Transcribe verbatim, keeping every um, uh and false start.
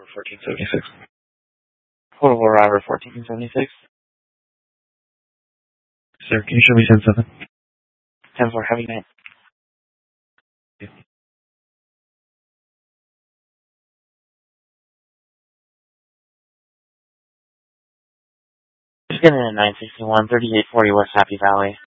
arriver fourteen seventy-six. Portable arriver fourteen seventy-six. Sir, can you show me ten seven? ten four, heavy night. Just getting in at nine sixty-one, thirty-eight forty West Happy Valley.